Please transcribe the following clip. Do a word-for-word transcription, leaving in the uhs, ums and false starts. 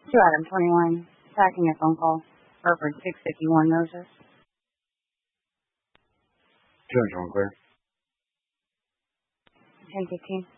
Two Adam twenty-one, tracking a phone call. Burford six fifty-one Moses. two hundred one clear. ten fifteen.